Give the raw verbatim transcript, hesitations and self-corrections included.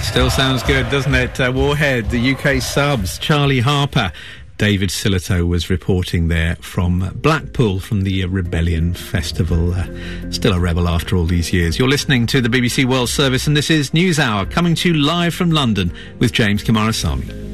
Still sounds good, doesn't it? Uh, Warhead, the U K subs, Charlie Harper. David Silito was reporting there from Blackpool, from the uh, Rebellion Festival. Uh, still a rebel after all these years. You're listening to the B B C World Service, and this is NewsHour, coming to you live from London with James Kamarasamy.